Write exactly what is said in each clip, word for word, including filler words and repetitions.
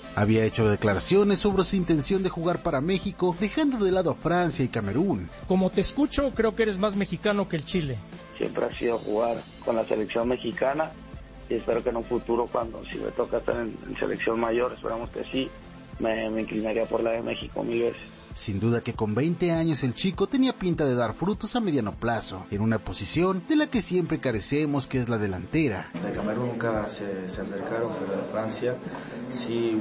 Había hecho declaraciones sobre su intención de jugar para México, dejando de lado a Francia y Camerún. Como te escucho, creo que eres más mexicano que el Chile. Siempre ha sido jugar con la selección mexicana y espero que en un futuro, cuando si me toca estar en, en selección mayor, esperamos que sí, me, me inclinaría por la de México mil veces. Sin duda que con veinte años el chico tenía pinta de dar frutos a mediano plazo, en una posición de la que siempre carecemos, que es la delantera. De Camerún nunca se, se acercaron, pero de Francia sí,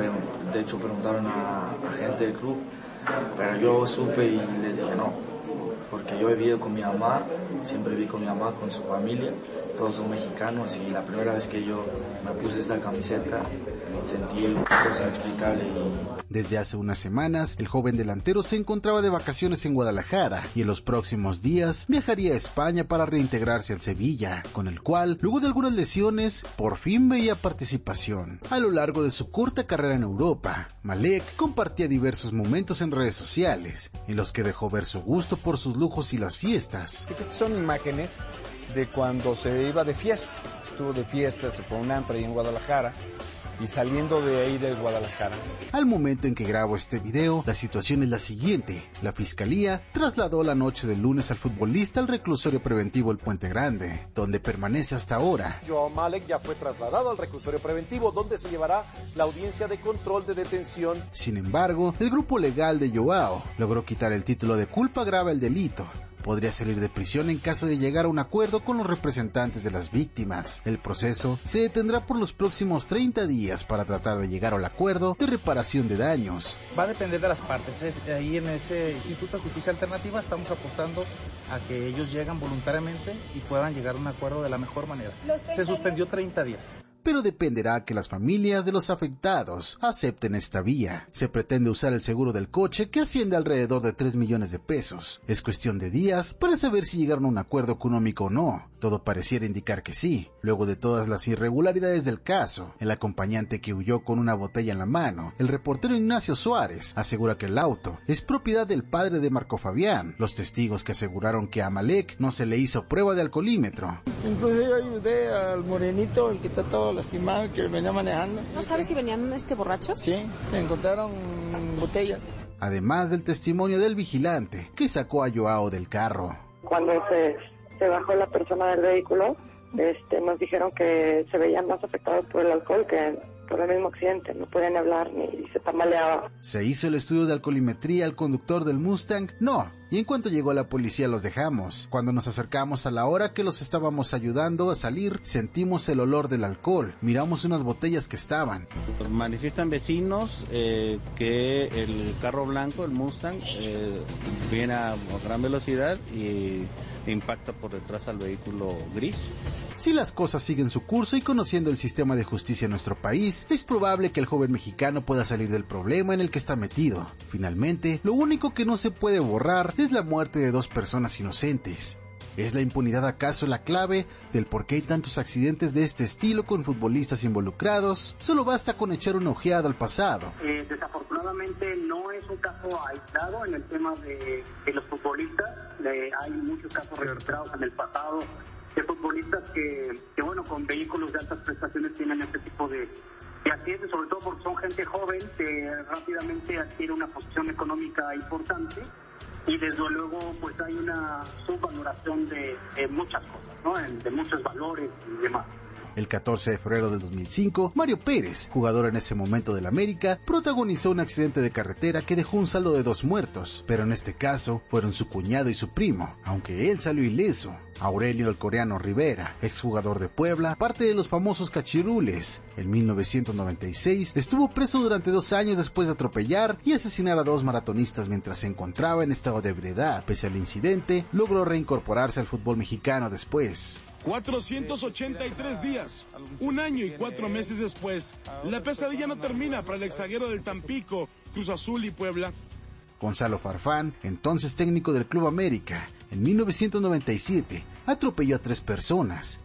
de hecho preguntaron a, a gente del club, pero yo supe y les dije no, porque yo he vivido con mi mamá, siempre viví con mi mamá, con su familia, todos son mexicanos, y la primera vez que yo me puse esta camiseta sentí una cosa inexplicable. Y... Desde hace unas semanas, el joven delantero se encontraba de vacaciones en Guadalajara y en los próximos días viajaría a España para reintegrarse al Sevilla, con el cual, luego de algunas lesiones, por fin veía participación. A lo largo de su corta carrera en Europa, Malek compartía diversos momentos en redes sociales, en los que dejó ver su gusto por sus lujos y las fiestas. Son imágenes de cuando se iba de fiesta. Estuvo de fiesta, se fue a un antro ahí en Guadalajara, y saliendo de ahí de Guadalajara. Al momento en que grabo este video, la situación es la siguiente. La fiscalía trasladó la noche del lunes al futbolista al reclusorio preventivo El Puente Grande, donde permanece hasta ahora. Joao Malek ya fue trasladado al reclusorio preventivo, donde se llevará la audiencia de control de detención. Sin embargo, el grupo legal de Joao logró quitar el título de culpa grave al delito. Podría salir de prisión en caso de llegar a un acuerdo con los representantes de las víctimas. El proceso se detendrá por los próximos treinta días para tratar de llegar al acuerdo de reparación de daños. Va a depender de las partes. Es, ahí en ese Instituto de Justicia Alternativa estamos apostando a que ellos lleguen voluntariamente y puedan llegar a un acuerdo de la mejor manera. Se suspendió treinta días. Pero dependerá que las familias de los afectados acepten esta vía. Se pretende usar el seguro del coche, que asciende alrededor de tres millones de pesos. Es cuestión de días para saber si llegaron a un acuerdo económico o no. Todo pareciera indicar que sí. Luego de todas las irregularidades del caso, el acompañante que huyó con una botella en la mano, el reportero Ignacio Suárez, asegura que el auto es propiedad del padre de Marco Fabián. Los testigos que aseguraron que a Malek no se le hizo prueba de alcoholímetro. Incluso yo ayudé al morenito, el que está todo lastimado, que venía manejando. ¿No sabes si venían este borrachos? Sí, se encontraron botellas. Además del testimonio del vigilante que sacó a Joao del carro. Cuando se, se bajó la persona del vehículo, este, nos dijeron que se veían más afectados por el alcohol que por el mismo accidente. No podían hablar ni se tambaleaba. ¿Se hizo el estudio de alcoholimetría al conductor del Mustang? No. Y en cuanto llegó la policía los dejamos. Cuando nos acercamos a la hora que los estábamos ayudando a salir, sentimos el olor del alcohol. Miramos unas botellas que estaban. Manifiestan vecinos eh, que el carro blanco, el Mustang, eh, viene a gran velocidad y impacta por detrás al vehículo gris. Si las cosas siguen su curso y conociendo el sistema de justicia en nuestro país, es probable que el joven mexicano pueda salir del problema en el que está metido. Finalmente, lo único que no se puede borrar es la muerte de dos personas inocentes. ¿Es la impunidad acaso la clave del por qué hay tantos accidentes de este estilo con futbolistas involucrados? Solo basta con echar una ojeada al pasado. Eh, desafortunadamente no es un caso aislado en el tema de, de los futbolistas. De, hay muchos casos registrados en el pasado de futbolistas que, que, bueno, con vehículos de altas prestaciones tienen este tipo de, de accidentes, sobre todo porque son gente joven que rápidamente adquiere una posición económica importante. Y desde luego pues hay una subvaloración de, de muchas cosas, ¿no? De muchos valores y demás. El catorce de febrero del dos mil cinco, Mario Pérez, jugador en ese momento del América, protagonizó un accidente de carretera que dejó un saldo de dos muertos, pero en este caso fueron su cuñado y su primo, aunque él salió ileso. Aurelio el Coreano Rivera, exjugador de Puebla, parte de los famosos cachirules. En mil novecientos noventa y seis estuvo preso durante dos años después de atropellar y asesinar a dos maratonistas mientras se encontraba en estado de ebriedad. Pese al incidente, logró reincorporarse al fútbol mexicano después. cuatrocientos ochenta y tres días, un año y cuatro meses después, la pesadilla no termina para el exzaguero del Tampico, Cruz Azul y Puebla. Gonzalo Farfán, entonces técnico del Club América, en mil novecientos noventa y siete, atropelló a tres personas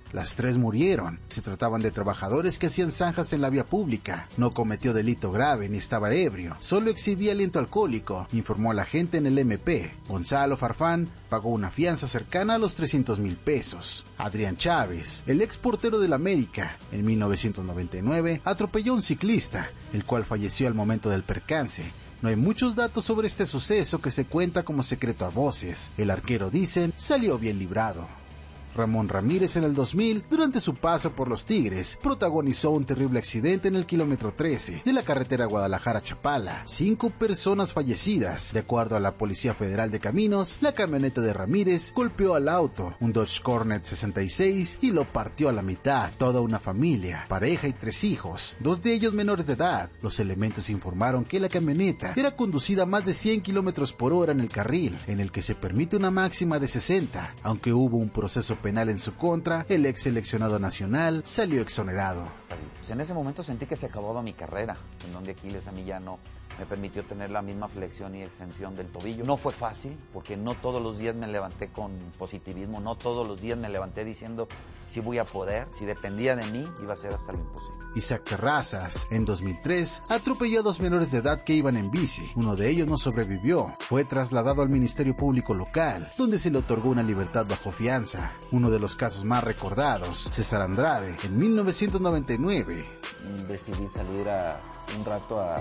Las tres murieron. Se trataban de trabajadores que hacían zanjas en la vía pública. No cometió delito grave ni estaba ebrio, solo exhibía aliento alcohólico, informó la gente en el M P. Gonzalo Farfán pagó una fianza cercana a los trescientos mil pesos. Adrián Chávez, el ex portero del América, en mil novecientos noventa y nueve atropelló a un ciclista, el cual falleció al momento del percance. No hay muchos datos sobre este suceso, que se cuenta como secreto a voces. El arquero, dicen, salió bien librado. Ramón Ramírez en el dos mil, durante su paso por los Tigres, protagonizó un terrible accidente en el kilómetro trece de la carretera Guadalajara-Chapala. Cinco personas fallecidas. De acuerdo a la Policía Federal de Caminos, la camioneta de Ramírez golpeó al auto, un Dodge Cornet sesenta y seis, y lo partió a la mitad. Toda una familia, pareja y tres hijos, dos de ellos menores de edad. Los elementos informaron que la camioneta era conducida a más de cien kilómetros por hora en el carril, en el que se permite una máxima de sesenta. Aunque hubo un proceso penal en su contra, el ex seleccionado nacional salió exonerado. Pues en ese momento sentí que se acababa mi carrera, en donde Aquiles a mí ya no me permitió tener la misma flexión y extensión del tobillo. No fue fácil, porque no todos los días me levanté con positivismo, no todos los días me levanté diciendo si voy a poder, si dependía de mí, iba a ser hasta lo imposible. Isaac Terrazas, en dos mil tres, atropelló a dos menores de edad que iban en bici. Uno de ellos no sobrevivió. Fue trasladado al Ministerio Público local, donde se le otorgó una libertad bajo fianza. Uno de los casos más recordados, César Andrade, en mil novecientos noventa y nueve. Decidí salir a, un rato a, a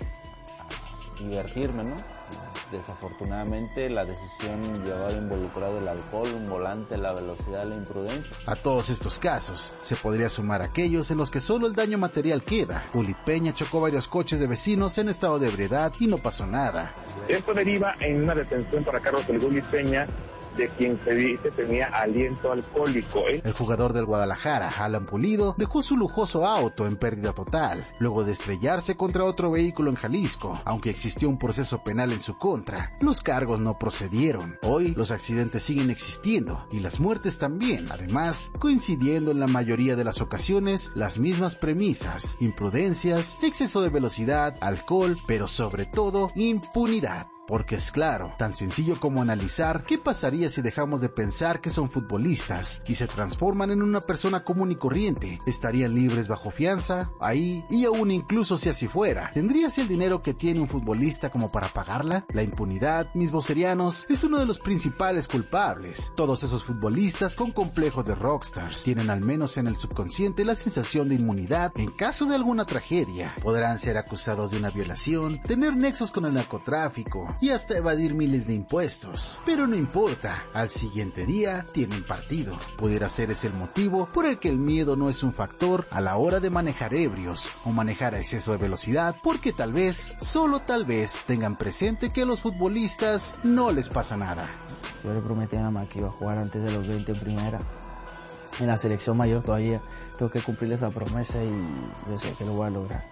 divertirme, ¿no? Desafortunadamente la decisión llevaba involucrado el alcohol, un volante, la velocidad, la imprudencia. A todos estos casos se podría sumar aquellos en los que solo el daño material queda. Ulit Peña chocó varios coches de vecinos en estado de ebriedad y no pasó nada. Esto deriva en una detención para Carlos del Ulit Peña, de quien se dice tenía aliento alcohólico. ¿eh? El jugador del Guadalajara, Alan Pulido, dejó su lujoso auto en pérdida total, luego de estrellarse contra otro vehículo en Jalisco. Aunque existió un proceso penal en su contra, los cargos no procedieron. Hoy los accidentes siguen existiendo y las muertes también, además coincidiendo en la mayoría de las ocasiones las mismas premisas: imprudencias, exceso de velocidad, alcohol, pero sobre todo impunidad. Porque es claro, tan sencillo como analizar qué pasaría si dejamos de pensar que son futbolistas y se transforman en una persona común y corriente. ¿Estarían libres bajo fianza? Ahí, y aún incluso si así fuera, ¿tendrías el dinero que tiene un futbolista como para pagarla? La impunidad, mis vocerianos, es uno de los principales culpables. Todos esos futbolistas con complejo de rockstars tienen al menos en el subconsciente la sensación de inmunidad en caso de alguna tragedia. Podrán ser acusados de una violación, tener nexos con el narcotráfico y hasta evadir miles de impuestos. Pero no importa, al siguiente día tienen partido. Pudiera ser ese el motivo por el que el miedo no es un factor a la hora de manejar ebrios o manejar a exceso de velocidad, porque tal vez, solo tal vez, tengan presente que a los futbolistas no les pasa nada. Yo le prometí a mamá que iba a jugar antes de los veinte en primera. En la selección mayor todavía tengo que cumplir esa promesa y yo sé que lo voy a lograr.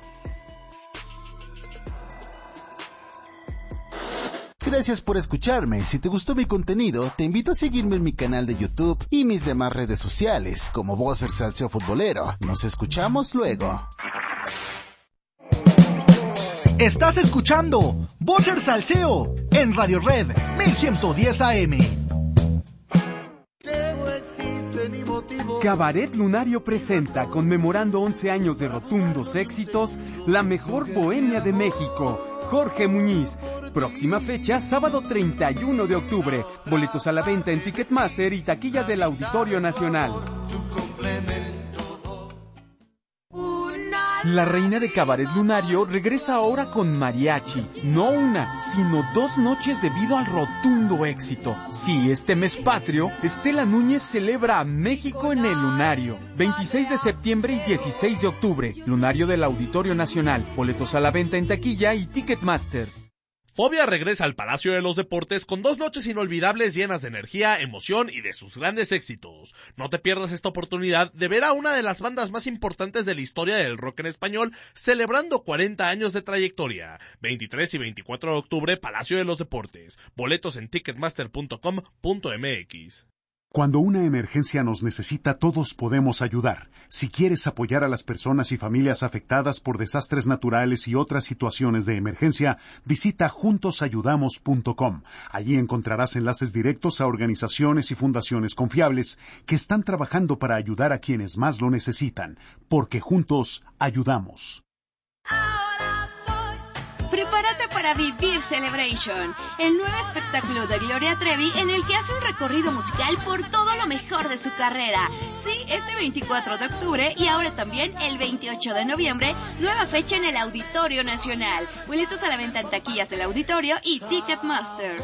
Gracias por escucharme. Si te gustó mi contenido, te invito a seguirme en mi canal de YouTube y mis demás redes sociales, como Vocer Salseo Futbolero. Nos escuchamos luego. Estás escuchando Vocer Salseo en Radio Red mil ciento diez A M. Cabaret Lunario presenta, conmemorando once años de rotundos éxitos, la mejor bohemia de México, Jorge Muñiz. Próxima fecha, sábado treinta y uno de octubre. Boletos a la venta en Ticketmaster y taquilla del Auditorio Nacional. La reina de Cabaret Lunario regresa ahora con mariachi. No una, sino dos noches debido al rotundo éxito. Sí, este mes patrio, Estela Núñez celebra a México en el Lunario. veintiséis de septiembre y dieciséis de octubre. Lunario del Auditorio Nacional. Boletos a la venta en taquilla y Ticketmaster. Fobia regresa al Palacio de los Deportes con dos noches inolvidables llenas de energía, emoción y de sus grandes éxitos. No te pierdas esta oportunidad de ver a una de las bandas más importantes de la historia del rock en español celebrando cuarenta años de trayectoria. veintitrés y veinticuatro de octubre, Palacio de los Deportes. Boletos en ticketmaster punto com punto m x. Cuando una emergencia nos necesita, todos podemos ayudar. Si quieres apoyar a las personas y familias afectadas por desastres naturales y otras situaciones de emergencia, visita juntos ayudamos punto com. Allí encontrarás enlaces directos a organizaciones y fundaciones confiables que están trabajando para ayudar a quienes más lo necesitan, porque juntos ayudamos. Prepárate para vivir Celebration, el nuevo espectáculo de Gloria Trevi en el que hace un recorrido musical por todo lo mejor de su carrera. Sí, este veinticuatro de octubre y ahora también el veintiocho de noviembre, nueva fecha en el Auditorio Nacional. Boletos a la venta en taquillas del Auditorio y Ticketmaster.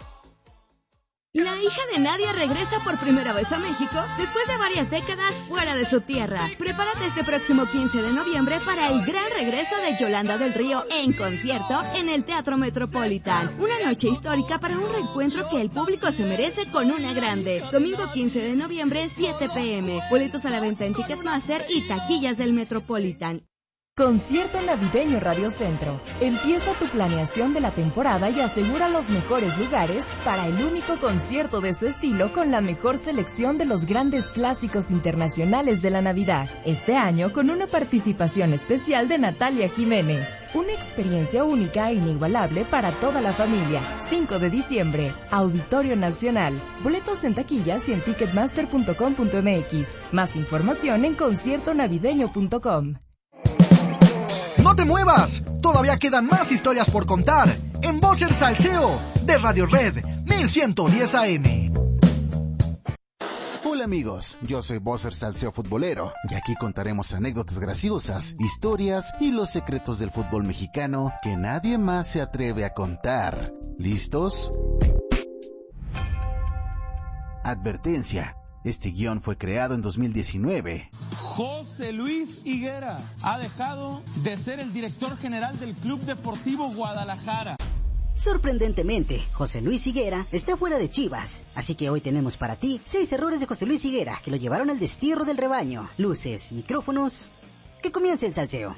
La hija de Nadia regresa por primera vez a México después de varias décadas fuera de su tierra. Prepárate este próximo quince de noviembre para el gran regreso de Yolanda del Río en concierto en el Teatro Metropolitan. Una noche histórica para un reencuentro que el público se merece con una grande. Domingo quince de noviembre, siete pe eme. Boletos a la venta en Ticketmaster y taquillas del Metropolitan. Concierto Navideño Radio Centro. Empieza tu planeación de la temporada y asegura los mejores lugares para el único concierto de su estilo con la mejor selección de los grandes clásicos internacionales de la Navidad. Este año con una participación especial de Natalia Jiménez. Una experiencia única e inigualable para toda la familia. cinco de diciembre, Auditorio Nacional. Boletos en taquillas y en ticketmaster punto com punto eme equis. Más información en concierto navideño punto com. ¡No te muevas! Todavía quedan más historias por contar en Voz el Salseo de Radio Red mil ciento diez A M. Hola amigos, yo soy Bosser Salseo Futbolero y aquí contaremos anécdotas graciosas, historias y los secretos del fútbol mexicano que nadie más se atreve a contar. ¿Listos? Advertencia. Este guión fue creado en dos mil diecinueve. José Luis Higuera ha dejado de ser el director general del Club Deportivo Guadalajara. Sorprendentemente, José Luis Higuera está fuera de Chivas, así que hoy tenemos para ti seis errores de José Luis Higuera que lo llevaron al destierro del rebaño. Luces, micrófonos, que comience el salseo.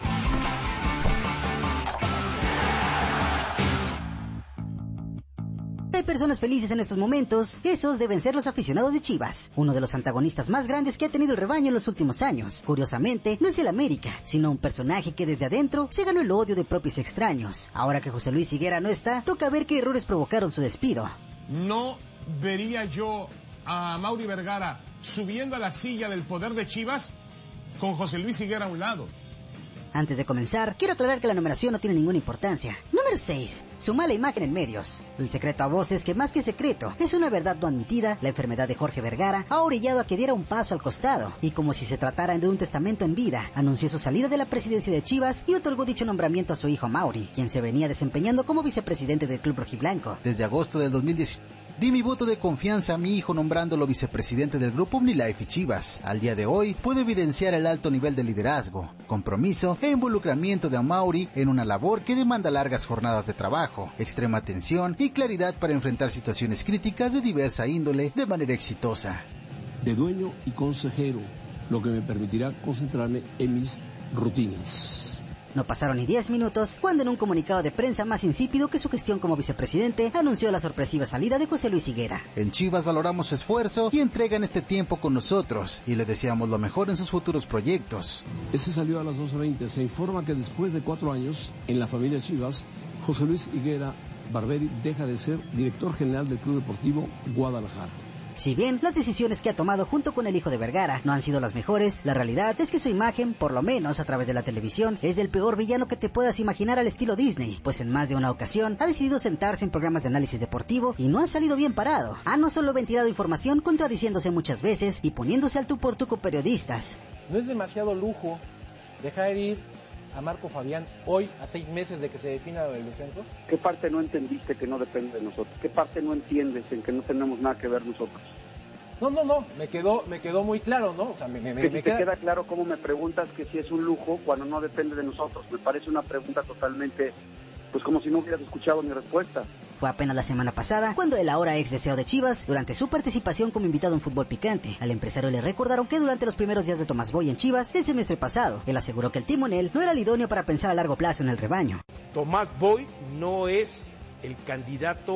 Hay personas felices en estos momentos, esos deben ser los aficionados de Chivas, uno de los antagonistas más grandes que ha tenido el rebaño en los últimos años. Curiosamente, no es el América, sino un personaje que desde adentro se ganó el odio de propios extraños. Ahora que José Luis Higuera no está, toca ver qué errores provocaron su despido. No vería yo a Mauri Vergara subiendo a la silla del poder de Chivas con José Luis Higuera a un lado. Antes de comenzar, quiero aclarar que la numeración no tiene ninguna importancia. Número seis. Su mala imagen en medios. El secreto a voces que más que secreto, es una verdad no admitida. La enfermedad de Jorge Vergara ha orillado a que diera un paso al costado. Y como si se tratara de un testamento en vida, anunció su salida de la presidencia de Chivas y otorgó dicho nombramiento a su hijo Mauri, quien se venía desempeñando como vicepresidente del club rojiblanco. Desde agosto del dos mil diecinueve. Di mi voto de confianza a mi hijo nombrándolo vicepresidente del grupo OmniLife y Chivas. Al día de hoy, puede evidenciar el alto nivel de liderazgo, compromiso e involucramiento de Amaury en una labor que demanda largas jornadas de trabajo, extrema atención y claridad para enfrentar situaciones críticas de diversa índole de manera exitosa. De dueño y consejero, lo que me permitirá concentrarme en mis rutinas. No pasaron ni diez minutos cuando en un comunicado de prensa más insípido que su gestión como vicepresidente anunció la sorpresiva salida de José Luis Higuera. En Chivas valoramos su esfuerzo y entrega en este tiempo con nosotros y le deseamos lo mejor en sus futuros proyectos. Este salió a las doce veinte. Se informa que después de cuatro años en la familia Chivas, José Luis Higuera Barberi deja de ser director general del Club Deportivo Guadalajara. Si bien las decisiones que ha tomado junto con el hijo de Vergara no han sido las mejores, la realidad es que su imagen, por lo menos a través de la televisión, es del peor villano que te puedas imaginar al estilo Disney, pues en más de una ocasión ha decidido sentarse en programas de análisis deportivo y no ha salido bien parado. Ha no solo ventilado información contradiciéndose muchas veces y poniéndose al tú por tú con periodistas. ¿No es demasiado lujo dejar ir a Marco Fabián hoy, a seis meses de que se defina el descenso? ¿Qué parte no entendiste que no depende de nosotros? ¿Qué parte no entiendes en que no tenemos nada que ver nosotros? No, no, no, me quedó me quedó muy claro, ¿no? O sea, me, me, que me si te queda... queda claro cómo me preguntas que si es un lujo cuando no depende de nosotros. Me parece una pregunta totalmente, pues como si no hubieras escuchado mi respuesta. Fue apenas la semana pasada cuando el ahora ex deseo de Chivas, durante su participación como invitado en Fútbol Picante, al empresario le recordaron que durante los primeros días de Tomás Boy en Chivas, el semestre pasado, él aseguró que el timonel no era el idóneo para pensar a largo plazo en el rebaño. Tomás Boy no es el candidato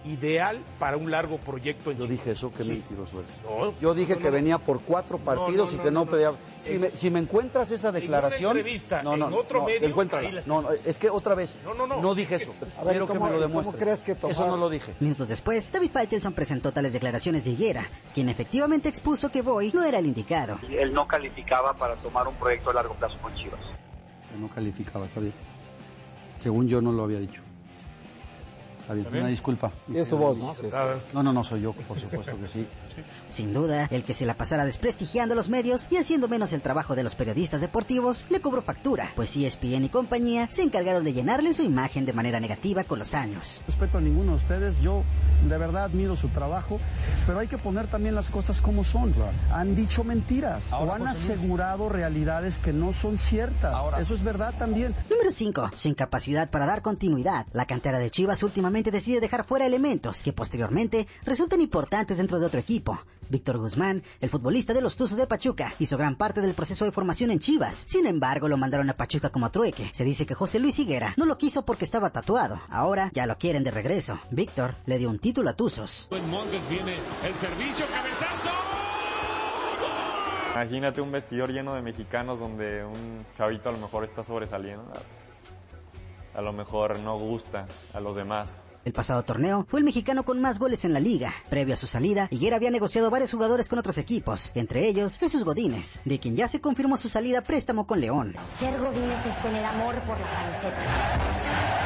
ideal para un largo proyecto en Yo Chivas. dije eso, qué Sí. mentiroso eres. No, Yo dije no, que no, venía por cuatro partidos no, no, y que no, no, pedía... no. Si, En- me, si me encuentras esa declaración... En una entrevista, no, no, en otro no, medio, encuéntrala. ahí la No, no, es que otra vez, No, no, no. no dije eso. A ver, Quiero que ¿cómo- me lo cómo demuestres. crees que Tomás- Eso no lo dije. Minutos después, David Faitelson presentó tales declaraciones de Higuera, quien efectivamente expuso que Boy no era el indicado. Él no calificaba para tomar un proyecto a largo plazo con Chivas. Que no calificaba, está bien. Según yo no lo había dicho. Está bien, ¿Está bien? una disculpa. Sí, es tu voz, ¿no? Sí, es tu A ver. No, no, no soy yo, por supuesto que sí. Sin duda, el que se la pasara desprestigiando a los medios y haciendo menos el trabajo de los periodistas deportivos le cobró factura, pues E S P N y compañía se encargaron de llenarle su imagen de manera negativa con los años. Respeto a ninguno de ustedes, yo de verdad admiro su trabajo, pero hay que poner también las cosas como son. Han dicho mentiras Ahora, o han José Luis. asegurado realidades que no son ciertas. Ahora. Eso es verdad también. Número cinco. Su incapacidad para dar continuidad. La cantera de Chivas últimamente decide dejar fuera elementos que posteriormente resultan importantes dentro de otro equipo. Víctor Guzmán, el futbolista de los Tuzos de Pachuca, hizo gran parte del proceso de formación en Chivas. Sin embargo, lo mandaron a Pachuca como trueque. Se dice que José Luis Higuera no lo quiso porque estaba tatuado. Ahora ya lo quieren de regreso. Víctor le dio un título a Tuzos. En Montes viene el servicio, cabezazo. Imagínate un vestidor lleno de mexicanos donde un chavito a lo mejor está sobresaliendo. A lo mejor no gusta a los demás. El pasado torneo fue el mexicano con más goles en la liga. Previo a su salida, Higuera había negociado varios jugadores con otros equipos, entre ellos Jesús Godínez, de quien ya se confirmó su salida a préstamo con León. Ser Godínez es tener amor por la camiseta.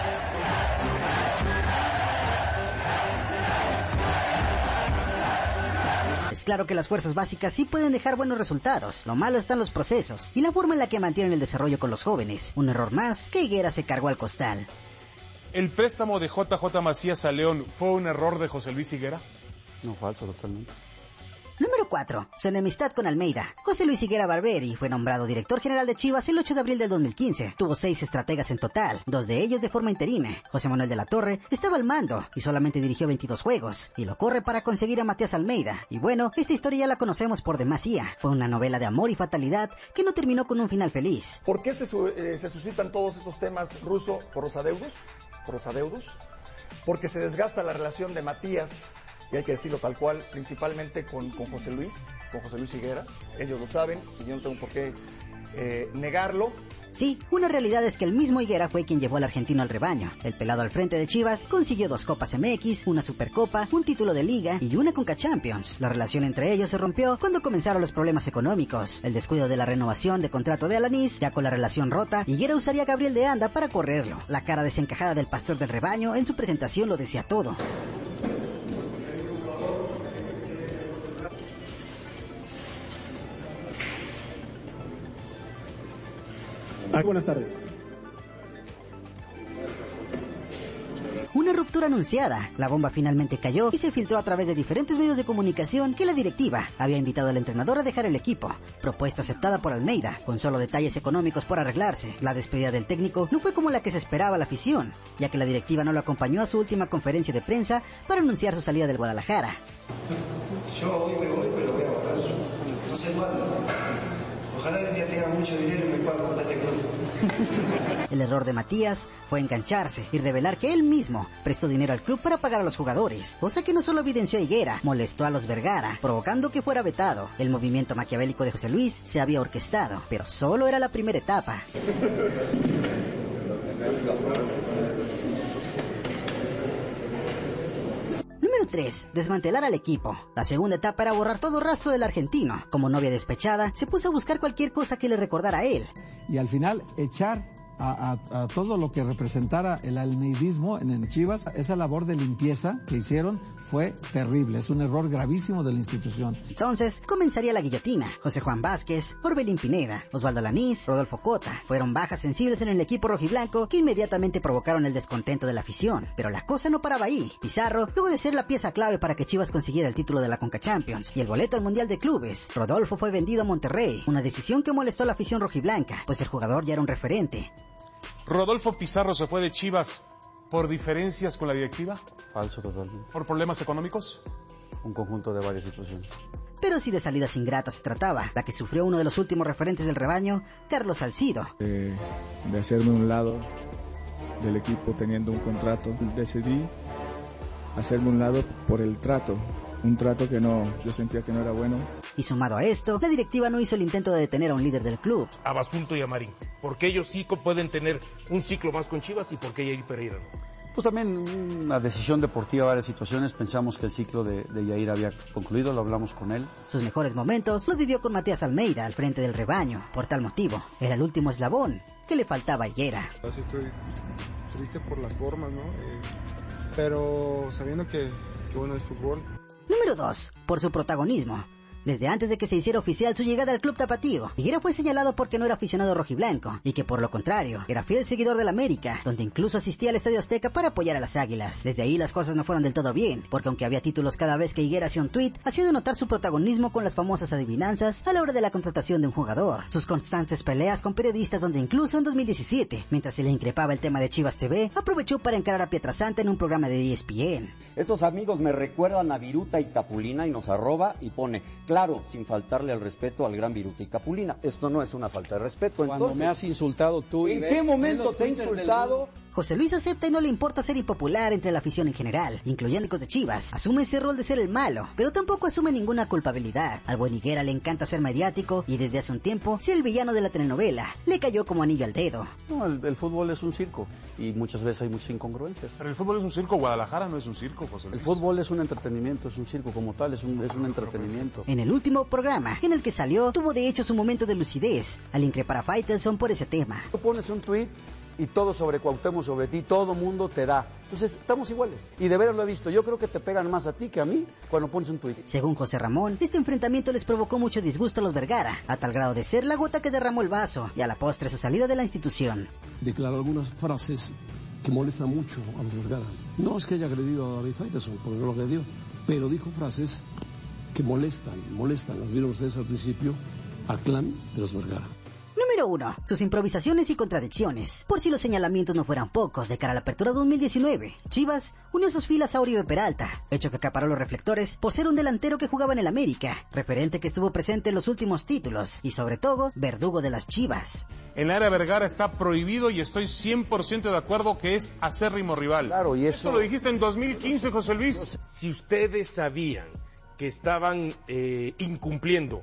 Es claro que las fuerzas básicas sí pueden dejar buenos resultados. Lo malo están los procesos y la forma en la que mantienen el desarrollo con los jóvenes. Un error más que Higuera se cargó al costal. ¿El préstamo de J J Macías a León fue un error de José Luis Higuera? No, falso totalmente. Número cuatro. Su enemistad con Almeida. José Luis Higuera Barberi fue nombrado director general de Chivas el ocho de abril del dos mil quince. Tuvo seis estrategas en total, dos de ellos de forma interina. José Manuel de la Torre estaba al mando y solamente dirigió veintidós juegos. Y lo corre para conseguir a Matías Almeida. Y bueno, esta historia ya la conocemos por demasía. Fue una novela de amor y fatalidad que no terminó con un final feliz. ¿Por qué se, eh, se suscitan todos estos temas, Russo, por los adeudos? Por los adeudos. Porque se desgasta la relación de Matías, y hay que decirlo tal cual, principalmente con, con José Luis, con José Luis Higuera. Ellos lo saben y yo no tengo por qué eh, negarlo. Sí, una realidad es que el mismo Higuera fue quien llevó al argentino al rebaño. El pelado al frente de Chivas consiguió dos Copas M X, una Supercopa, un título de Liga y una Conca Champions. La relación entre ellos se rompió cuando comenzaron los problemas económicos. El descuido de la renovación de contrato de Alanís, ya con la relación rota, Higuera usaría a Gabriel de Anda para correrlo. La cara desencajada del pastor del rebaño en su presentación lo decía todo. Ah, buenas tardes. Una ruptura anunciada. La bomba finalmente cayó y se filtró a través de diferentes medios de comunicación que la directiva había invitado al entrenador a dejar el equipo. Propuesta aceptada por Almeida, con solo detalles económicos por arreglarse. La despedida del técnico no fue como la que se esperaba la afición, ya que la directiva no lo acompañó a su última conferencia de prensa para anunciar su salida del Guadalajara. Yo hoy me voy, pero voy a ahorrar. No sé cuándo. Ojalá el día tenga mucho dinero y me pueda comprar este club. El error de Matías fue engancharse y revelar que él mismo prestó dinero al club para pagar a los jugadores, cosa que no solo evidenció a Higuera, molestó a los Vergara, provocando que fuera vetado. El movimiento maquiavélico de José Luis se había orquestado, pero solo era la primera etapa. Número tres. Desmantelar al equipo. La segunda etapa era borrar todo rastro del argentino. Como novia despechada, se puso a buscar cualquier cosa que le recordara a él. Y al final echar a, a, a todo lo que representara el almeidismo en, en Chivas. Esa labor de limpieza que hicieron fue terrible, es un error gravísimo de la institución. Entonces comenzaría la guillotina. José Juan Vázquez, Orbelín Pineda, Osvaldo Alanís, Rodolfo Cota fueron bajas sensibles en el equipo rojiblanco que inmediatamente provocaron el descontento de la afición. Pero la cosa no paraba ahí. Pizarro, luego de ser la pieza clave para que Chivas consiguiera el título de la Conca Champions y el boleto al Mundial de Clubes, Rodolfo fue vendido a Monterrey, una decisión que molestó a la afición rojiblanca, pues el jugador ya era un referente. ¿Rodolfo Pizarro se fue de Chivas por diferencias con la directiva? Falso totalmente. ¿Por problemas económicos? Un conjunto de varias situaciones. Pero si de salidas ingratas se trataba, la que sufrió uno de los últimos referentes del rebaño, Carlos Salcido. Eh, de hacerme un lado del equipo teniendo un contrato, decidí hacerme un lado por el trato. Un trato que no, yo sentía que no era bueno. Y sumado a esto, la directiva no hizo el intento de detener a un líder del club. A Basulto y a Marín, porque ellos sí pueden tener un ciclo más con Chivas y porque Yair Pereira no. Pues también una decisión deportiva, varias situaciones. Pensamos que el ciclo de, de Yair había concluido, lo hablamos con él. Sus mejores momentos los vivió con Matías Almeida al frente del rebaño. Por tal motivo, era el último eslabón que le faltaba a Higuera. Así estoy triste por las formas, ¿no? Eh, pero sabiendo que, que bueno es fútbol. Número dos. Por su protagonismo. Desde antes de que se hiciera oficial su llegada al club tapatío, Higuera fue señalado porque no era aficionado rojiblanco y que por lo contrario, era fiel seguidor del América, donde incluso asistía al Estadio Azteca para apoyar a las Águilas. Desde ahí las cosas no fueron del todo bien, porque aunque había títulos cada vez que Higuera hacía un tuit, hacía de notar su protagonismo con las famosas adivinanzas a la hora de la contratación de un jugador, sus constantes peleas con periodistas donde incluso en dos mil diecisiete, mientras se le increpaba el tema de Chivas T V, aprovechó para encarar a Pietrasanta en un programa de E S P N. Estos amigos me recuerdan a Viruta y Capulina y nos arroba y pone, claro, sin faltarle al respeto al gran Viruta y Capulina. Esto no es una falta de respeto. Cuando Entonces, me has insultado tú... ¿En qué momento te he insultado? José Luis acepta y no le importa ser impopular entre la afición en general, incluyendo los de Chivas. Asume ese rol de ser el malo, pero tampoco asume ninguna culpabilidad. Al buen Higuera le encanta ser mediático y desde hace un tiempo ser el villano de la telenovela. Le cayó como anillo al dedo. No, el, el fútbol es un circo y muchas veces hay muchas incongruencias. Pero el fútbol es un circo, Guadalajara no es un circo, José Luis. El fútbol es un entretenimiento, es un circo como tal, es un, es un entretenimiento. En el último programa en el que salió, tuvo de hecho su momento de lucidez al increpar a Faitelson por ese tema. Tú pones un tuit y todo sobre Cuauhtémoc, sobre ti, todo mundo te da. Entonces, estamos iguales. Y de veras lo he visto. Yo creo que te pegan más a ti que a mí cuando pones un tuit. Según José Ramón, este enfrentamiento les provocó mucho disgusto a los Vergara, a tal grado de ser la gota que derramó el vaso, y a la postre su salida de la institución. Declaró algunas frases que molestan mucho a los Vergara. No es que haya agredido a David Faitelson, porque no lo agredió, pero dijo frases que molestan, molestan, las vieron ustedes al principio, al clan de los Vergara. Número uno. Sus improvisaciones y contradicciones. Por si los señalamientos no fueran pocos de cara a la apertura dos mil diecinueve, Chivas unió sus filas a Oribe Peralta, hecho que acaparó los reflectores por ser un delantero que jugaba en el América, referente que estuvo presente en los últimos títulos y sobre todo, verdugo de las Chivas. En la era Vergara está prohibido y estoy cien por ciento de acuerdo que es acérrimo rival. Claro, y eso... Esto lo dijiste en dos mil quince, José Luis. Si ustedes sabían que estaban eh, incumpliendo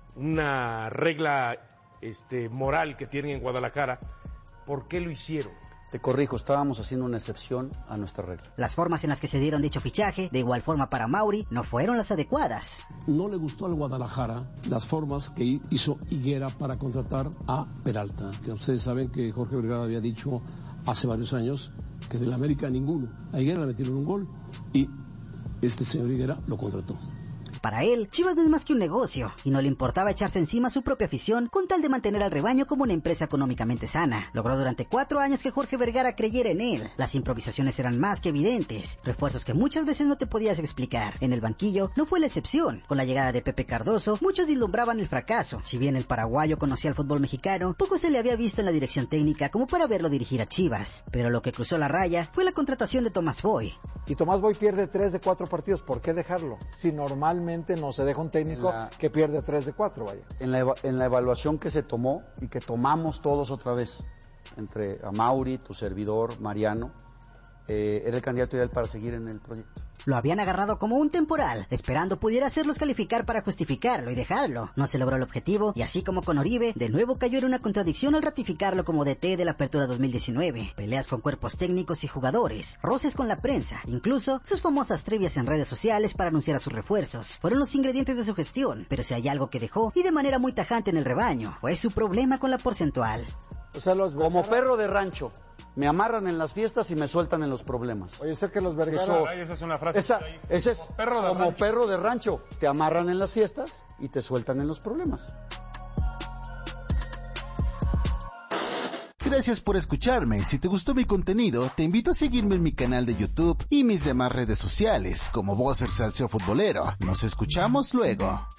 una regla este, moral que tienen en Guadalajara, ¿por qué lo hicieron? Te corrijo, estábamos haciendo una excepción a nuestra regla. Las formas en las que se dieron dicho fichaje, de igual forma para Mauri, no fueron las adecuadas. No le gustó al Guadalajara las formas que hizo Higuera para contratar a Peralta. Que ustedes saben que Jorge Vergara había dicho hace varios años que del América ninguno. A Higuera le metieron un gol y este señor Higuera lo contrató. Para él, Chivas no es más que un negocio, y no le importaba echarse encima su propia afición con tal de mantener al rebaño como una empresa económicamente sana. Logró durante cuatro años que Jorge Vergara creyera en él. Las improvisaciones eran más que evidentes, refuerzos que muchas veces no te podías explicar. En el banquillo no fue la excepción. Con la llegada de Pepe Cardoso, muchos vislumbraban el fracaso. Si bien el paraguayo conocía el fútbol mexicano, poco se le había visto en la dirección técnica como para verlo dirigir a Chivas. Pero lo que cruzó la raya fue la contratación de Tomás Boy. Y Tomás Boy pierde tres de cuatro partidos, ¿por qué dejarlo? Si normalmente no se deja un técnico la, que pierde tres de cuatro, vaya. En la, en la evaluación que se tomó y que tomamos todos otra vez, entre Amauri, tu servidor, Mariano, eh, era el candidato ideal para seguir en el proyecto. Lo habían agarrado como un temporal, esperando pudiera hacerlos calificar para justificarlo y dejarlo. No se logró el objetivo, y así como con Oribe, de nuevo cayó en una contradicción al ratificarlo como D T de la apertura dos mil diecinueve. Peleas con cuerpos técnicos y jugadores, roces con la prensa, incluso sus famosas trivias en redes sociales para anunciar a sus refuerzos. Fueron los ingredientes de su gestión, pero si hay algo que dejó, y de manera muy tajante en el rebaño, fue su problema con la porcentual. O sea, los como perro de rancho. Me amarran en las fiestas y me sueltan en los problemas. Oye, sé que los Vergara... Eso, esa es una frase. Esa, ese es como perro de como rancho. perro de rancho. Te amarran en las fiestas y te sueltan en los problemas. Gracias por escucharme. Si te gustó mi contenido, te invito a seguirme en mi canal de YouTube y mis demás redes sociales, como Vocer Salseo Futbolero. Nos escuchamos luego.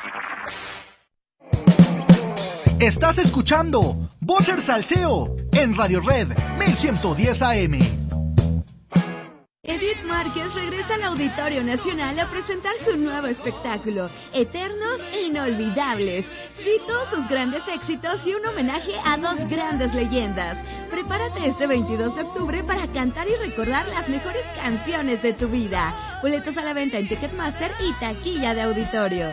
Estás escuchando Vocer Salseo en Radio Red mil ciento diez A M. Edith Márquez regresa al Auditorio Nacional a presentar su nuevo espectáculo, Eternos e Inolvidables. Cito sus grandes éxitos y un homenaje a dos grandes leyendas. Prepárate este veintidós de octubre para cantar y recordar las mejores canciones de tu vida. Boletos a la venta en Ticketmaster y taquilla de auditorio.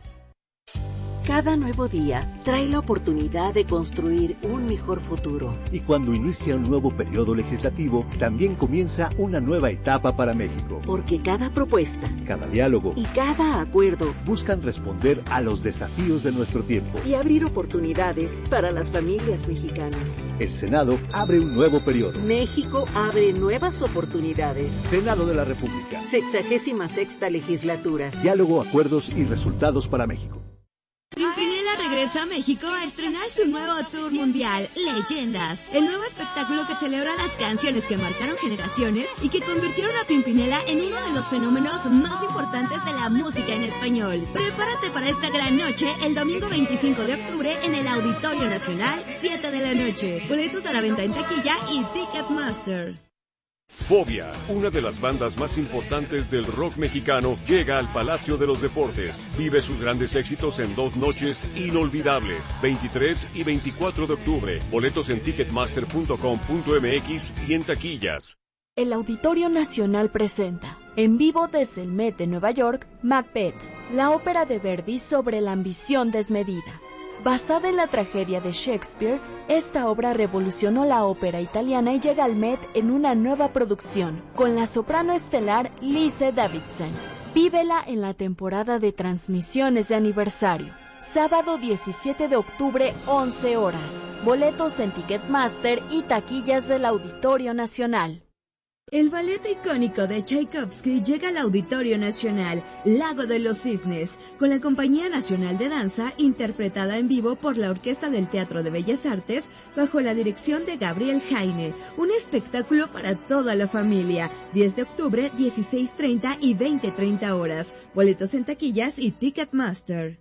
Cada nuevo día trae la oportunidad de construir un mejor futuro. Y cuando inicia un nuevo periodo legislativo, también comienza una nueva etapa para México. Porque cada propuesta, cada diálogo y cada acuerdo buscan responder a los desafíos de nuestro tiempo y abrir oportunidades para las familias mexicanas. El Senado abre un nuevo periodo. México abre nuevas oportunidades. Senado de la República. Sexagésima sexta legislatura. Diálogo, acuerdos y resultados para México. Pimpinela regresa a México a estrenar su nuevo tour mundial, Leyendas, el nuevo espectáculo que celebra las canciones que marcaron generaciones y que convirtieron a Pimpinela en uno de los fenómenos más importantes de la música en español. Prepárate para esta gran noche el domingo veinticinco de octubre en el Auditorio Nacional, siete de la noche. Boletos a la venta en taquilla y Ticketmaster. Fobia, una de las bandas más importantes del rock mexicano, llega al Palacio de los Deportes. Vive sus grandes éxitos en dos noches inolvidables, veintitrés y veinticuatro de octubre. Boletos en ticketmaster punto com punto m x y en taquillas. El Auditorio Nacional presenta, en vivo desde el Met de Nueva York, Macbeth, la ópera de Verdi sobre la ambición desmedida. Basada en la tragedia de Shakespeare, esta obra revolucionó la ópera italiana y llega al Met en una nueva producción, con la soprano estelar Lise Davidson. Vívela en la temporada de transmisiones de aniversario. Sábado diecisiete de octubre, once horas. Boletos en Ticketmaster y taquillas del Auditorio Nacional. El ballet icónico de Tchaikovsky llega al Auditorio Nacional, Lago de los Cisnes, con la Compañía Nacional de Danza, interpretada en vivo por la Orquesta del Teatro de Bellas Artes, bajo la dirección de Gabriel Jaine. Un espectáculo para toda la familia. diez de octubre, dieciséis treinta y veinte treinta horas. Boletos en taquillas y Ticketmaster.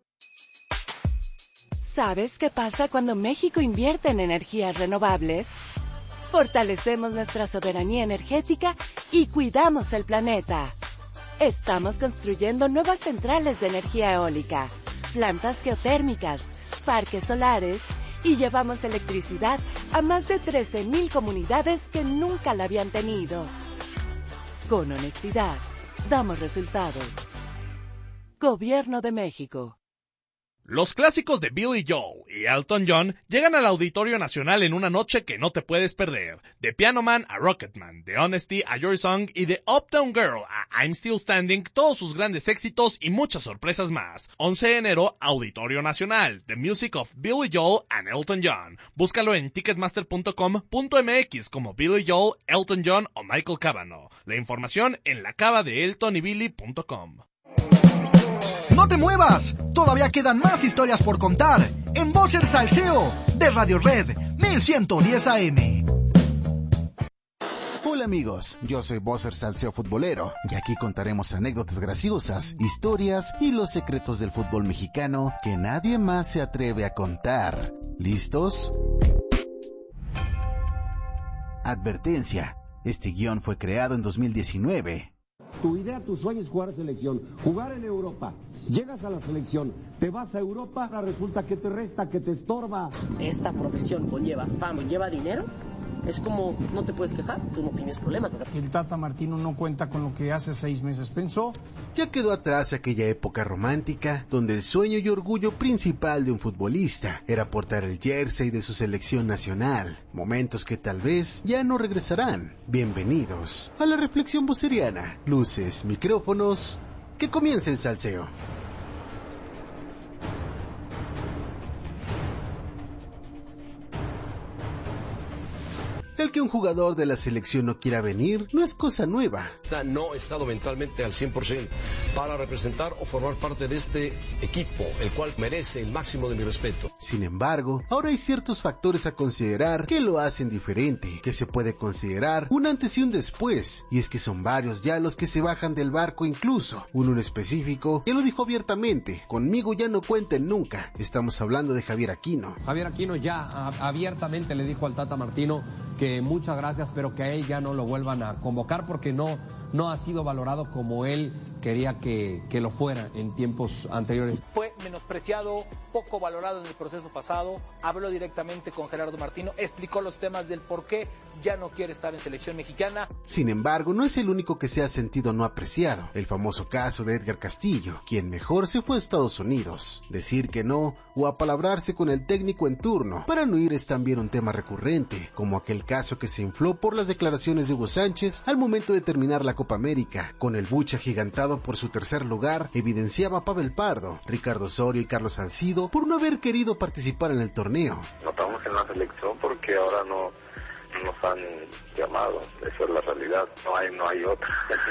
¿Sabes qué pasa cuando México invierte en energías renovables? Fortalecemos nuestra soberanía energética y cuidamos el planeta. Estamos construyendo nuevas centrales de energía eólica, plantas geotérmicas, parques solares y llevamos electricidad a más de trece mil comunidades que nunca la habían tenido. Con honestidad, damos resultados. Gobierno de México. Los clásicos de Billy Joel y Elton John llegan al Auditorio Nacional en una noche que no te puedes perder. De Piano Man a Rocketman, de Honesty a Your Song y de Uptown Girl a I'm Still Standing, todos sus grandes éxitos y muchas sorpresas más. once de enero, Auditorio Nacional, The Music of Billy Joel and Elton John. Búscalo en ticketmaster punto com punto m x como Billy Joel, Elton John o Michael Cavanaugh. La información en la cava de elton y billy punto com. ¡No te muevas! Todavía quedan más historias por contar en Voz el Salseo de Radio Red mil ciento diez A M. Hola amigos, yo soy Bosser Salseo Futbolero y aquí contaremos anécdotas graciosas, historias y los secretos del fútbol mexicano que nadie más se atreve a contar. ¿Listos? Advertencia, este guión fue creado en dos mil diecinueve. Tu idea, tu sueño es jugar selección, jugar en Europa. Llegas a la selección, te vas a Europa, resulta que te resta, que te estorba. Esta profesión conlleva fama, lleva dinero. Es como, no te puedes quejar, tú no tienes problema. El Tata Martino no cuenta con lo que hace seis meses pensó. Ya quedó atrás aquella época romántica donde el sueño y orgullo principal de un futbolista era portar el jersey de su selección nacional. Momentos que tal vez ya no regresarán. Bienvenidos a la reflexión voceriana. Luces, micrófonos, que comience el salseo. El que un jugador de la selección no quiera venir no es cosa nueva. No he estado mentalmente al cien por ciento para representar o formar parte de este equipo, el cual merece el máximo de mi respeto. Sin embargo, ahora hay ciertos factores a considerar que lo hacen diferente, que se puede considerar un antes y un después, y es que son varios ya los que se bajan del barco incluso. Uno en específico ya lo dijo abiertamente: conmigo ya no cuenten nunca. Estamos hablando de Javier Aquino. Javier Aquino ya a, abiertamente le dijo al Tata Martino que que muchas gracias, pero que a él ya no lo vuelvan a convocar porque no, no ha sido valorado como él quería que, que lo fuera en tiempos anteriores. Fue menospreciado, poco valorado en el proceso pasado, habló directamente con Gerardo Martino, explicó los temas del por qué ya no quiere estar en selección mexicana. Sin embargo, no es el único que se ha sentido no apreciado. El famoso caso de Edgar Castillo, quien mejor se fue a Estados Unidos. Decir que no o apalabrarse con el técnico en turno para no ir es también un tema recurrente, como aquel caso que se infló por las declaraciones de Hugo Sánchez al momento de terminar la Copa América. Con el buche agigantado por su tercer lugar, evidenciaba a Pavel Pardo, Ricardo Osorio y Carlos Salcido por no haber querido participar en el torneo. No estamos en la selección porque ahora no nos han llamado, esa es la realidad, no hay, no hay otra.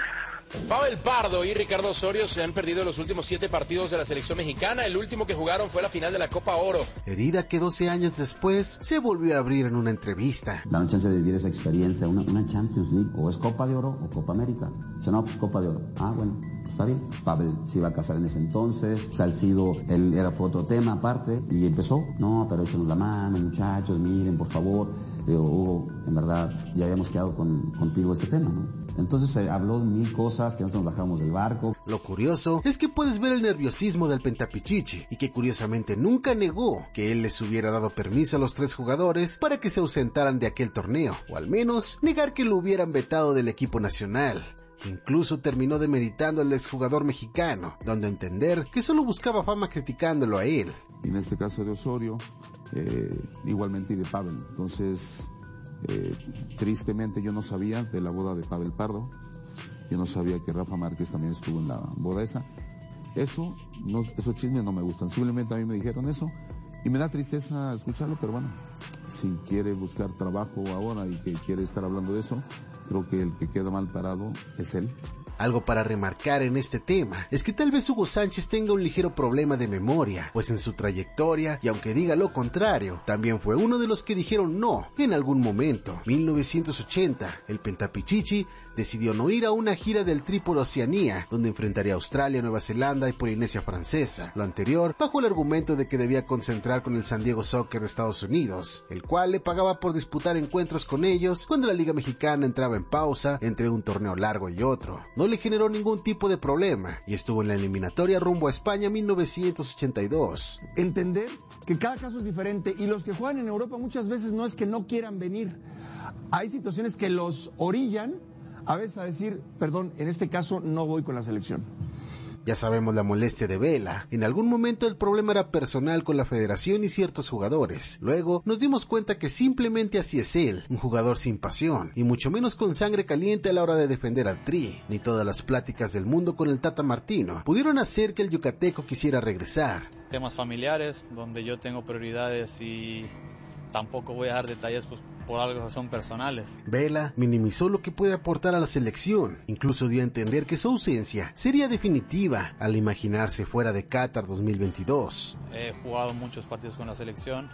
Pavel Pardo y Ricardo Osorio se han perdido los últimos siete partidos de la selección mexicana. El último que jugaron fue la final de la Copa Oro. Herida que doce años después se volvió a abrir en una entrevista. Dan chance de vivir esa experiencia, una, una Champions League, o es Copa de Oro o Copa América. Dice, no, pues Copa de Oro. Ah, bueno, está bien. Pavel se iba a casar en ese entonces, Salcido, él era fue otro tema aparte, y empezó, no, pero échenos la mano, muchachos, miren, por favor. Digo, Hugo, en verdad, ya habíamos quedado con, contigo este tema, ¿no? Entonces se eh, habló de mil cosas, que nosotros nos bajamos del barco. Lo curioso es que puedes ver el nerviosismo del Pentapichichi y que curiosamente nunca negó que él les hubiera dado permiso a los tres jugadores para que se ausentaran de aquel torneo, o al menos negar que lo hubieran vetado del equipo nacional. Incluso terminó demeritando al exjugador mexicano, dando a entender que solo buscaba fama criticándolo a él. En este caso de Osorio, eh, igualmente y de Pavel. Entonces, eh, tristemente yo no sabía de la boda de Pavel Pardo, yo no sabía que Rafa Márquez también estuvo en la boda esa. Eso, no, esos chismes no me gustan, simplemente a mí me dijeron eso y me da tristeza escucharlo, pero bueno, si quiere buscar trabajo ahora y que quiere estar hablando de eso, creo que el que queda mal parado es él. Algo para remarcar en este tema es que tal vez Hugo Sánchez tenga un ligero problema de memoria, pues en su trayectoria, y aunque diga lo contrario, también fue uno de los que dijeron no en algún momento. mil novecientos ochenta, el Pentapichichi decidió no ir a una gira del Tri por Oceanía, donde enfrentaría a Australia, Nueva Zelanda y Polinesia Francesa. Lo anterior bajo el argumento de que debía concentrar con el San Diego Soccer de Estados Unidos, el cual le pagaba por disputar encuentros con ellos cuando la Liga Mexicana entraba en pausa entre un torneo largo y otro. No le generó ningún tipo de problema y estuvo en la eliminatoria rumbo a España mil novecientos ochenta y dos. Entender que cada caso es diferente y los que juegan en Europa muchas veces no es que no quieran venir. Hay situaciones que los orillan a veces a decir, perdón, en este caso no voy con la selección. Ya sabemos la molestia de Vela. En algún momento el problema era personal con la federación y ciertos jugadores. Luego nos dimos cuenta que simplemente así es él, un jugador sin pasión, y mucho menos con sangre caliente a la hora de defender al Tri. Ni todas las pláticas del mundo con el Tata Martino pudieron hacer que el yucateco quisiera regresar. Temas familiares, donde yo tengo prioridades y tampoco voy a dar detalles pues, por algo que son personales. Vela minimizó lo que puede aportar a la selección, incluso dio a entender que su ausencia sería definitiva al imaginarse fuera de Qatar dos mil veintidós. He jugado muchos partidos con la selección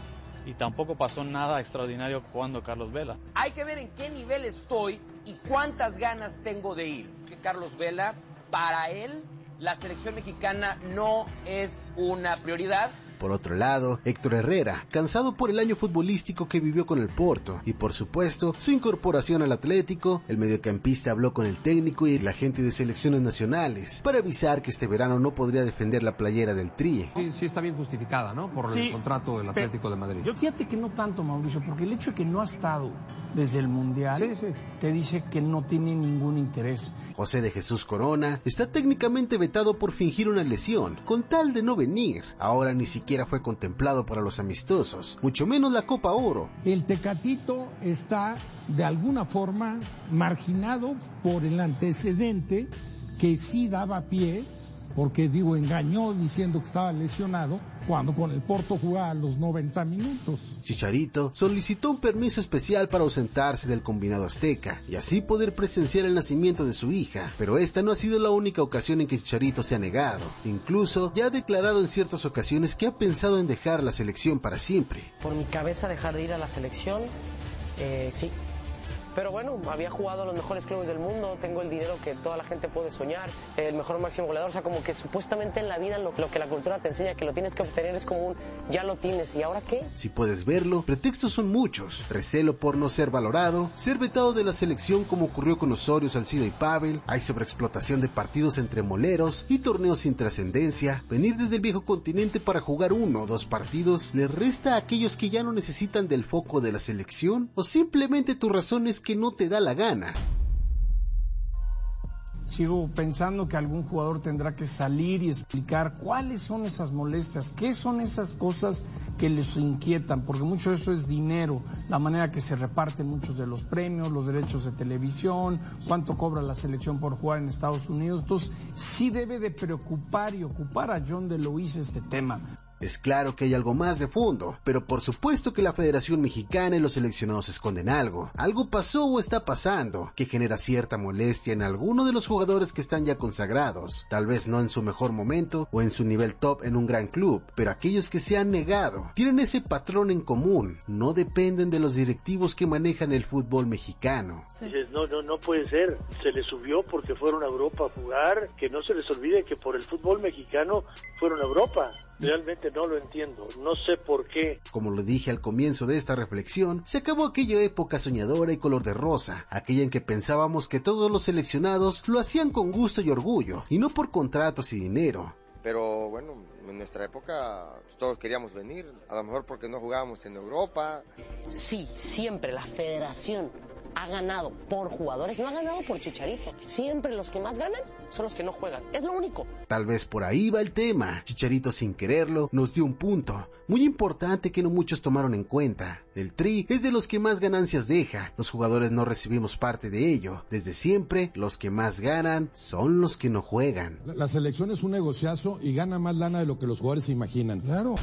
y tampoco pasó nada extraordinario jugando Carlos Vela. Hay que ver en qué nivel estoy y cuántas ganas tengo de ir. Que Carlos Vela, para él, la selección mexicana no es una prioridad. Por otro lado, Héctor Herrera, cansado por el año futbolístico que vivió con el Porto y por supuesto su incorporación al Atlético, el mediocampista habló con el técnico y la gente de selecciones nacionales para avisar que este verano no podría defender la playera del Tri. Sí, sí está bien justificada, ¿no? Por sí, el contrato del Atlético de Madrid. Yo fíjate que no tanto, Mauricio, porque el hecho de que no ha estado desde el Mundial sí, sí. te dice que no tiene ningún interés. José de Jesús Corona está técnicamente vetado por fingir una lesión, con tal de no venir. Ahora ni siquiera fue contemplado para los amistosos, mucho menos la Copa Oro. El Tecatito está de alguna forma marginado por el antecedente que sí daba pie, porque digo, engañó diciendo que estaba lesionado, cuando con el Porto jugaba los noventa minutos. Chicharito solicitó un permiso especial para ausentarse del combinado azteca y así poder presenciar el nacimiento de su hija, pero esta no ha sido la única ocasión en que Chicharito se ha negado. Incluso ya ha declarado en ciertas ocasiones que ha pensado en dejar la selección para siempre. Por mi cabeza dejar de ir a la selección, eh, sí. Pero bueno, había jugado a los mejores clubes del mundo, tengo el dinero que toda la gente puede soñar, el mejor máximo goleador, o sea, como que supuestamente en la vida lo, lo que la cultura te enseña, que lo tienes que obtener es como un, ya lo tienes, ¿y ahora qué? Si puedes verlo, pretextos son muchos: recelo por no ser valorado, ser vetado de la selección como ocurrió con Osorio, Salcido y Pavel, hay sobreexplotación de partidos entre moleros y torneos sin trascendencia, venir desde el viejo continente para jugar uno o dos partidos le resta a aquellos que ya no necesitan del foco de la selección, o simplemente tu razón es que no te da la gana. Sigo pensando que algún jugador tendrá que salir y explicar cuáles son esas molestias, qué son esas cosas que les inquietan, porque mucho de eso es dinero, la manera que se reparten muchos de los premios, los derechos de televisión, cuánto cobra la selección por jugar en Estados Unidos. Entonces sí debe de preocupar y ocupar a John de Luisa este tema. Es claro que hay algo más de fondo, pero por supuesto que la Federación Mexicana y los seleccionados esconden algo. Algo pasó o está pasando que genera cierta molestia en alguno de los jugadores que están ya consagrados, tal vez no en su mejor momento o en su nivel top en un gran club, pero aquellos que se han negado tienen ese patrón en común, no dependen de los directivos que manejan el fútbol mexicano. Dices, no, no, no puede ser, se les subió porque fueron a Europa a jugar, que no se les olvide que por el fútbol mexicano fueron a Europa. Realmente no lo entiendo, no sé por qué. Como lo dije al comienzo de esta reflexión, se acabó aquella época soñadora y color de rosa, aquella en que pensábamos que todos los seleccionados lo hacían con gusto y orgullo, y no por contratos y dinero. Pero bueno, en nuestra época pues, todos queríamos venir, a lo mejor porque no jugábamos en Europa. Sí, siempre la federación ha ganado por jugadores, no ha ganado por Chicharito. Siempre los que más ganan son los que no juegan, es lo único. Tal vez por ahí va el tema. Chicharito, sin quererlo, nos dio un punto muy importante que no muchos tomaron en cuenta. El Tri es de los que más ganancias deja, los jugadores no recibimos parte de ello. Desde siempre, los que más ganan son los que no juegan. La, la selección es un negociazo y gana más lana de lo que los jugadores se imaginan. Claro.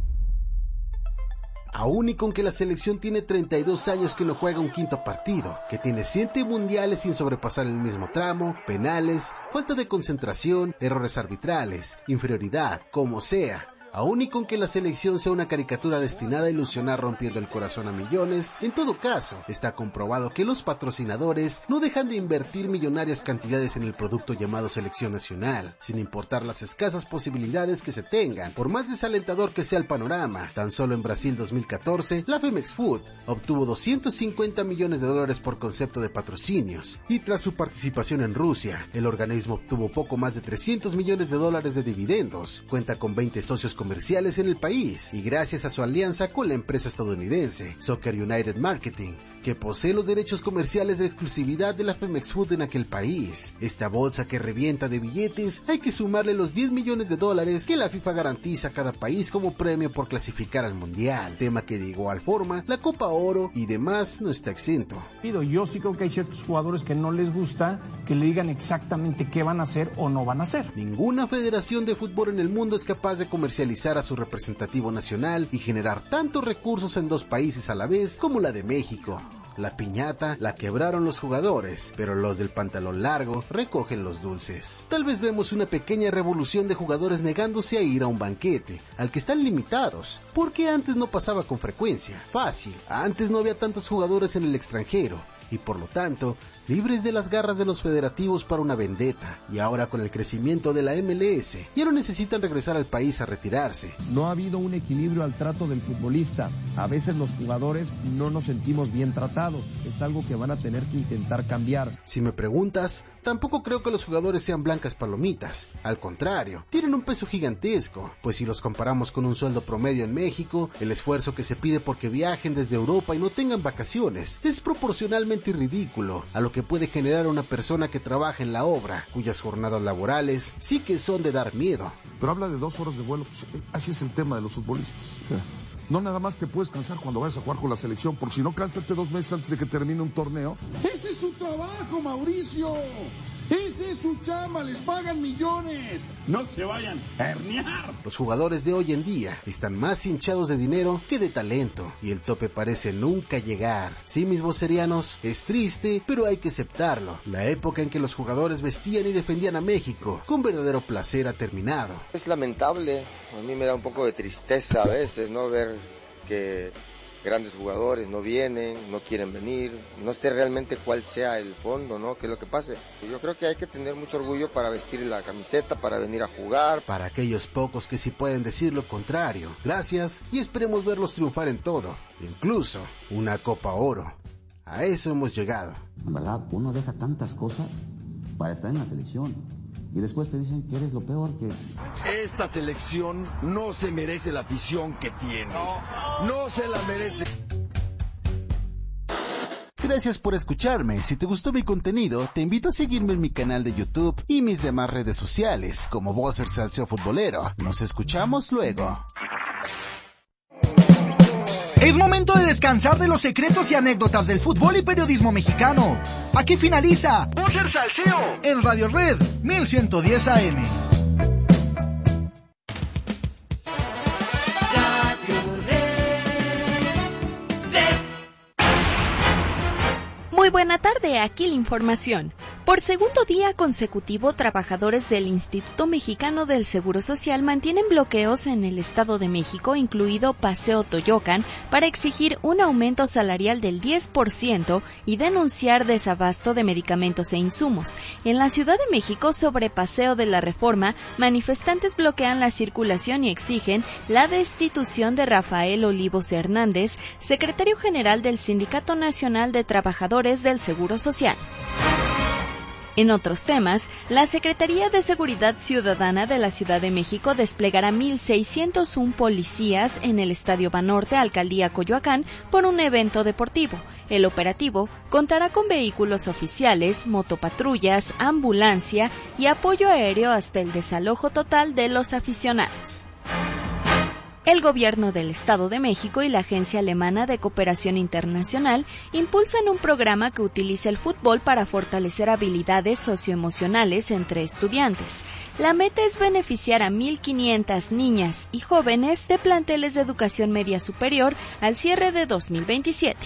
Aún y con que la selección tiene treinta y dos años que no juega un quinto partido, que tiene siete mundiales sin sobrepasar el mismo tramo, penales, falta de concentración, errores arbitrales, inferioridad, como sea. Aún y con que la selección sea una caricatura destinada a ilusionar rompiendo el corazón a millones, en todo caso, está comprobado que los patrocinadores no dejan de invertir millonarias cantidades en el producto llamado selección nacional, sin importar las escasas posibilidades que se tengan. Por más desalentador que sea el panorama, tan solo en Brasil dos mil catorce, la Femex Food obtuvo doscientos cincuenta millones de dólares por concepto de patrocinios, y tras su participación en Rusia, el organismo obtuvo poco más de trescientos millones de dólares de dividendos, cuenta con veinte socios comerciales en el país y gracias a su alianza con la empresa estadounidense Soccer United Marketing, que posee los derechos comerciales de exclusividad de la Femex Food en aquel país. Esta bolsa que revienta de billetes hay que sumarle los diez millones de dólares que la FIFA garantiza a cada país como premio por clasificar al Mundial, tema que de igual forma la Copa Oro y demás no está exento. Yo sí creo que hay ciertos jugadores que no les gusta que le digan exactamente qué van a hacer o no van a hacer. Ninguna federación de fútbol en el mundo es capaz de comercializar a su representativo nacional y generar tantos recursos en dos países a la vez como la de México. La piñata la quebraron los jugadores, pero los del pantalón largo recogen los dulces. Tal vez vemos una pequeña revolución de jugadores negándose a ir a un banquete, al que están limitados, porque antes no pasaba con frecuencia. Fácil, antes no había tantos jugadores en el extranjero, y por lo tanto, libres de las garras de los federativos para una vendetta, y ahora con el crecimiento de la M L S, ya no necesitan regresar al país a retirarse. No ha habido un equilibrio al trato del futbolista. A veces los jugadores no nos sentimos bien tratados. Es algo que van a tener que intentar cambiar. Si me preguntas, tampoco creo que los jugadores sean blancas palomitas. Al contrario, tienen un peso gigantesco, pues si los comparamos con un sueldo promedio en México, el esfuerzo que se pide porque viajen desde Europa y no tengan vacaciones es proporcionalmente ridículo a lo que puede generar una persona que trabaja en la obra, cuyas jornadas laborales sí que son de dar miedo. Pero habla de dos horas de vuelo, pues, así es el tema de los futbolistas. Sí. No nada más te puedes cansar cuando vayas a jugar con la selección, porque si no, cánsate dos meses antes de que termine un torneo. ¡Ese es su trabajo, Mauricio! ¡Ese es su chamba! ¡Les pagan millones! ¡No se vayan a herniar! Los jugadores de hoy en día están más hinchados de dinero que de talento, y el tope parece nunca llegar. Sí, mis vocerianos, es triste, pero hay que aceptarlo. La época en que los jugadores vestían y defendían a México con verdadero placer ha terminado. Es lamentable, a mí me da un poco de tristeza a veces, ¿no? Ver que grandes jugadores no vienen, no quieren venir, no sé realmente cuál sea el fondo, ¿no? ¿Qué es lo que pase? Yo creo que hay que tener mucho orgullo para vestir la camiseta, para venir a jugar. Para aquellos pocos que sí pueden decir lo contrario, gracias y esperemos verlos triunfar en todo, incluso una Copa Oro. A eso hemos llegado. En verdad, uno deja tantas cosas para estar en la selección y después te dicen que eres lo peor que... Esta selección no se merece la afición que tiene. No, no se la merece. Gracias por escucharme. Si te gustó mi contenido, te invito a seguirme en mi canal de YouTube y mis demás redes sociales, como Bosser Salseo Futbolero. Nos escuchamos luego. Es momento de descansar de los secretos y anécdotas del fútbol y periodismo mexicano. Aquí finaliza Bosser Salseo en Radio Red mil ciento diez A M. Muy buena tarde, aquí la información. Por segundo día consecutivo, trabajadores del Instituto Mexicano del Seguro Social mantienen bloqueos en el Estado de México, incluido Paseo Toyocan, para exigir un aumento salarial del diez por ciento y denunciar desabasto de medicamentos e insumos. En la Ciudad de México, sobre Paseo de la Reforma, manifestantes bloquean la circulación y exigen la destitución de Rafael Olivos Hernández, secretario general del Sindicato Nacional de Trabajadores del Seguro Social. En otros temas, la Secretaría de Seguridad Ciudadana de la Ciudad de México desplegará mil seiscientos uno policías en el Estadio Banorte, Alcaldía Coyoacán, por un evento deportivo. El operativo contará con vehículos oficiales, motopatrullas, ambulancia y apoyo aéreo hasta el desalojo total de los aficionados. El Gobierno del Estado de México y la Agencia Alemana de Cooperación Internacional impulsan un programa que utiliza el fútbol para fortalecer habilidades socioemocionales entre estudiantes. La meta es beneficiar a mil quinientas niñas y jóvenes de planteles de educación media superior al cierre de dos mil veintisiete.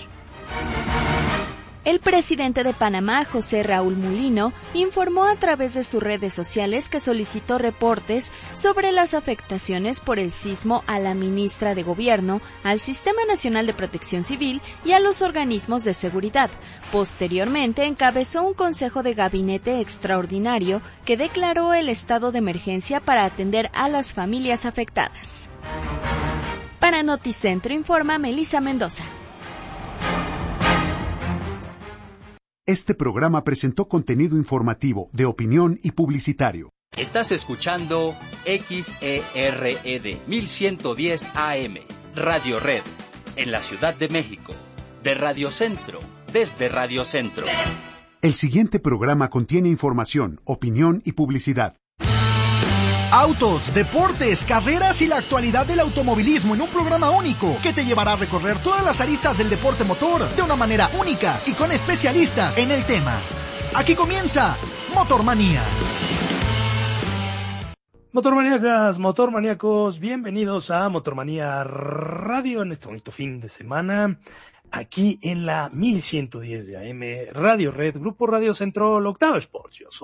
El presidente de Panamá, José Raúl Mulino, informó a través de sus redes sociales que solicitó reportes sobre las afectaciones por el sismo a la ministra de Gobierno, al Sistema Nacional de Protección Civil y a los organismos de seguridad. Posteriormente, encabezó un consejo de gabinete extraordinario que declaró el estado de emergencia para atender a las familias afectadas. Para Noticentro informa Melissa Mendoza. Este programa presentó contenido informativo, de opinión y publicitario. Estás escuchando X E R E D mil ciento diez A M, Radio Red, en la Ciudad de México, de Radio Centro, desde Radio Centro. El siguiente programa contiene información, opinión y publicidad. Autos, deportes, carreras y la actualidad del automovilismo en un programa único que te llevará a recorrer todas las aristas del deporte motor de una manera única y con especialistas en el tema. Aquí comienza Motormanía. Motormaníacas, motormaníacos, bienvenidos a Motormanía Radio en este bonito fin de semana, aquí en la mil ciento diez de A M, Radio Red, Grupo Radio Centro, Octava Sports.